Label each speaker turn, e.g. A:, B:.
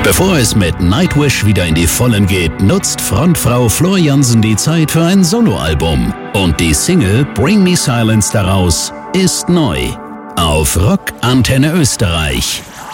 A: Bevor es mit Nightwish wieder in die Vollen geht, nutzt Frontfrau Floor Jansen die Zeit für ein Soloalbum. Und die Single Bring Me Silence daraus ist neu. Auf Rock Antenne Österreich.